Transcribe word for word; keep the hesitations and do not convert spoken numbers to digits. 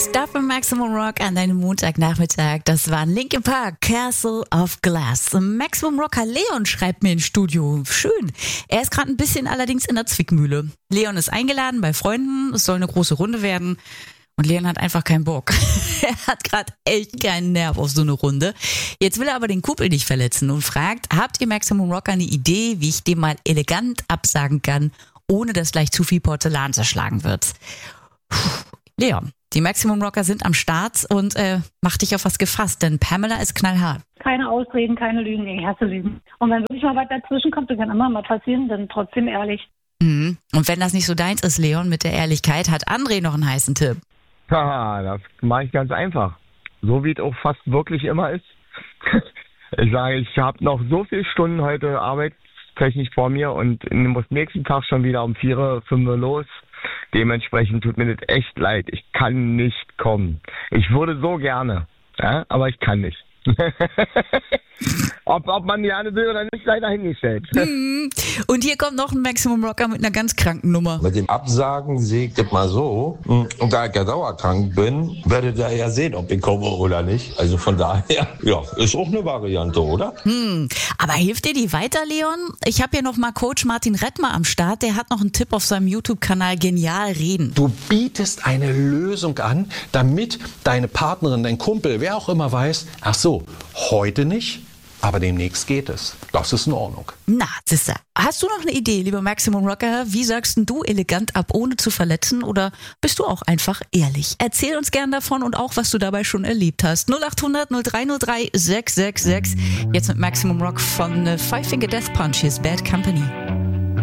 Stuff im Maximum Rock an deinem Montagnachmittag. Das war Linkin Park, Castle of Glass. Maximum Rocker Leon schreibt mir ins Studio. Schön. Er ist gerade ein bisschen allerdings in der Zwickmühle. Leon ist eingeladen bei Freunden. Es soll eine große Runde werden. Und Leon hat einfach keinen Bock. Er hat gerade echt keinen Nerv auf so eine Runde. Jetzt will er aber den Kumpel nicht verletzen und fragt, habt ihr Maximum Rocker eine Idee, wie ich dem mal elegant absagen kann, ohne dass gleich zu viel Porzellan zerschlagen wird? Puh. Leon, die Maximum Rocker sind am Start und äh, mach dich auf was gefasst, denn Pamela ist knallhart. Keine Ausreden, keine Lügen, ich hasse Lügen. Und wenn wirklich mal was dazwischen kommt, das kann immer mal passieren, dann trotzdem ehrlich. Mhm. Und wenn das nicht so deins ist, Leon, mit der Ehrlichkeit, hat André noch einen heißen Tipp. Haha, das mache ich ganz einfach. So wie es auch fast wirklich immer ist. Ich sage, ich habe noch so viele Stunden heute arbeitstechnisch vor mir und muss nächsten Tag schon wieder um vier, fünf Uhr los. Dementsprechend tut mir das echt leid. Ich kann nicht kommen. Ich würde so gerne, ja, aber ich kann nicht. ob, ob man gerne will oder nicht, sei dahingestellt. Mhm. Und hier kommt noch ein Maximum Rocker mit einer ganz kranken Nummer. Mit dem Absagen sehe ich das mal so. Und da ich ja dauerkrank bin, werdet ihr ja sehen, ob ich komme oder nicht. Also von daher, ja, ist auch eine Variante, oder? Hm. Aber hilft dir die weiter, Leon? Ich habe hier noch mal Coach Martin Rettmer am Start. Der hat noch einen Tipp auf seinem YouTube-Kanal Genial Reden. Du bietest eine Lösung an, damit deine Partnerin, dein Kumpel, wer auch immer weiß, ach so, heute nicht, aber demnächst geht es. Das ist in Ordnung. Na, Sister, hast du noch eine Idee, lieber Maximum Rocker? Wie sagst denn du elegant ab, ohne zu verletzen? Oder bist du auch einfach ehrlich? Erzähl uns gern davon und auch, was du dabei schon erlebt hast. null acht hundert null drei null drei sechs sechs sechs. Jetzt mit Maximum Rock von Five Finger Death Punch. Hier ist Bad Company.